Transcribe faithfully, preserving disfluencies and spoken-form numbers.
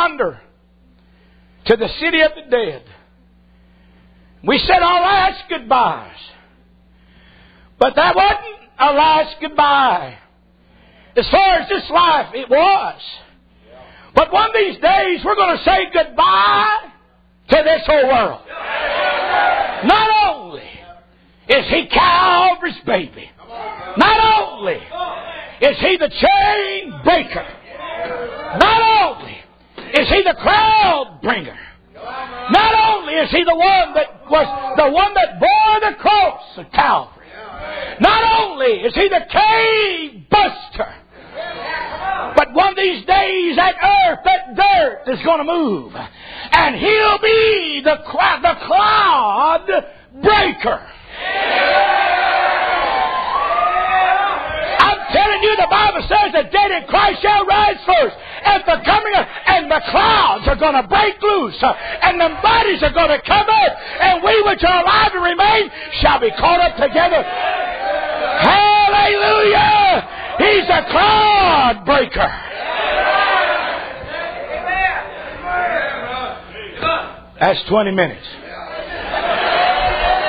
yonder to the city of the dead. We said our last goodbyes. But that wasn't our last goodbye. As far as this life, it was. But one of these days, we're going to say goodbye to this whole world. Not only is He Calvary's baby, not only is He the chain breaker, not only is He the crowd bringer, not only is He the one that was the one that bore the cross of Calvary, not only is He the cave buster, but one of these days that earth, that dirt is going to move. And He'll be the, the cloud breaker. I'm telling you, the Bible says the dead in Christ shall rise first. At the coming of, and the clouds are going to break loose. And the bodies are going to come up. And we which are alive and remain shall be caught up together. Hallelujah! He's a cloud breaker. That's twenty minutes.